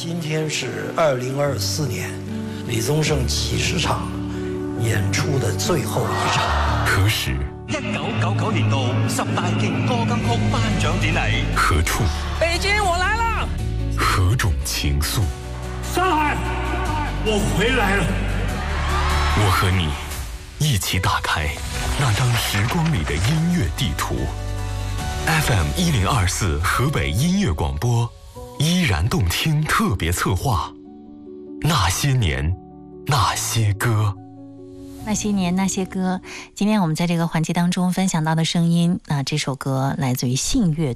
今天是2024年李宗盛70场演出的最后一场。 何时 1999年度10大勁歌金曲頒獎典禮， 何處？ 北京，我來了。 何種情愫？ 上海，我回來了。 我和你一起打開那張時光裡的音樂地圖。FM1024河北音樂廣播，依然動聽特別策劃，那些年，那些歌。 那些年那些歌，今天我们在这个环节当中分享到的声音，那这首歌来自于信乐